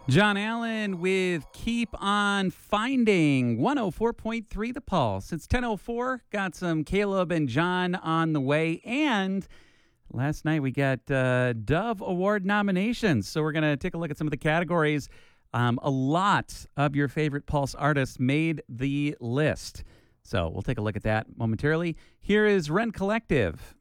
John Allen with Keep On Finding 104.3 The Pulse. It's 10:04. Got some Caleb and John on the way. And last night we got Dove Award nominations. So we're going to take a look at some of the categories. A lot of your favorite Pulse artists made the list. So we'll take a look at that momentarily. Here is Rent Collective.